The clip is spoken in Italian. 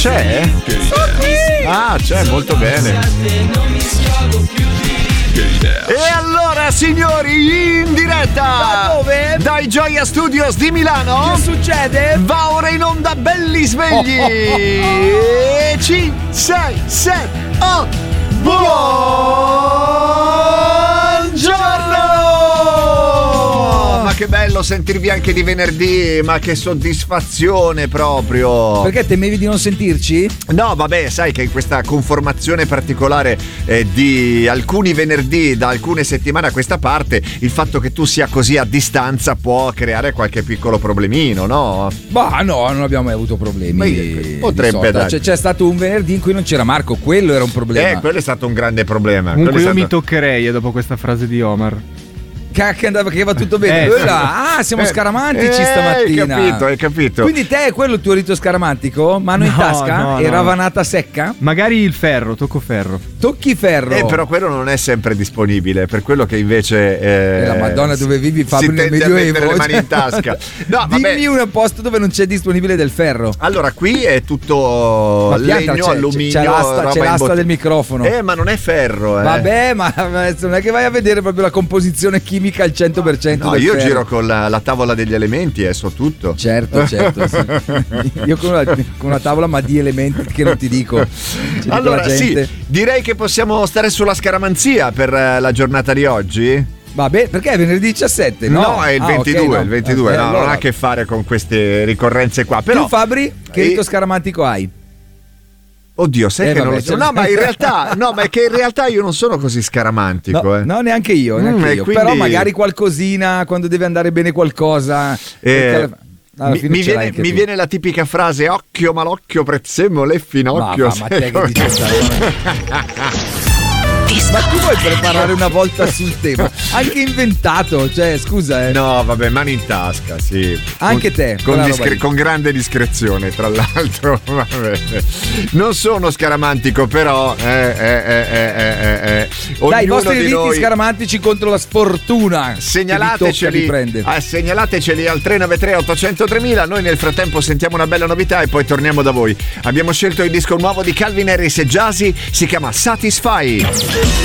C'è? Ah, c'è, molto bene. E allora, signori, in diretta da dove? Dai Gioia Studios di Milano. Che succede? Va ora in onda belli svegli. 5, 6, 7, 8. Buongiorno! Ma che bello sentirvi anche di venerdì, ma che soddisfazione proprio. Perché temevi di non sentirci? No, vabbè, sai che in questa conformazione particolare di alcuni venerdì da alcune settimane a questa parte, il fatto che tu sia così a distanza può creare qualche piccolo problemino, no? Bah, no, non abbiamo mai avuto problemi. Potrebbe dare. C'è stato un venerdì in cui non c'era Marco, quello era un problema. Quello è stato un grande problema. Comunque io mi toccherei dopo questa frase di Omar. Che va tutto bene. Siamo scaramantici stamattina. Hai capito. Quindi te è quello il tuo rito scaramantico? Mano in tasca? E ravanata secca? Magari il ferro, tocco ferro. Tocchi ferro. Però quello non è sempre disponibile. Per quello che invece la Madonna dove vivi, Fabio, nel Medioevo. Si tende a mettere le mani in tasca. No, dimmi un posto dove non c'è disponibile del ferro. Allora, qui è tutto legno, alluminio. C'è l'asta del microfono. Ma non è ferro. Vabbè, ma non è che vai a vedere proprio la composizione chimica al 100%. No, io giro con la tavola degli elementi e so tutto. Certo, sì. Io con una tavola ma di elementi che non ti dico. Allora sì, direi che possiamo stare sulla scaramanzia per la giornata di oggi. Vabbè, perché è venerdì 17? No, è il 22, okay, il 22. allora. Non ha a che fare con queste ricorrenze qua. Però tu, Fabri, che rito scaramantico hai? Oddio, sai che non lo so. No, ma in realtà è che in realtà io non sono così scaramantico. No, neanche io. Quindi... Però magari qualcosina quando deve andare bene qualcosa. Mi viene la tipica frase: occhio malocchio, prezzemolo e finocchio. Ma te che dici? Ma tu vuoi preparare una volta sul tema? Anche inventato, cioè scusa. No, vabbè, mani in tasca, sì. Anche te. Con grande discrezione, tra l'altro. Vabbè. Non sono scaramantico, però. Dai, i vostri riti scaramantici contro la sfortuna. Segnalateceli al 393 800 3000. Noi nel frattempo sentiamo una bella novità e poi torniamo da voi. Abbiamo scelto il disco nuovo di Calvin Harris e Jazzy, si chiama Satisfy.